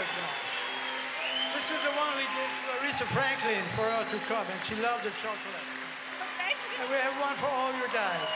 chocolate now. This is the one we did for Aretha Franklin for her to come, and she loved the chocolate. Thank you. And we have one for all your guys.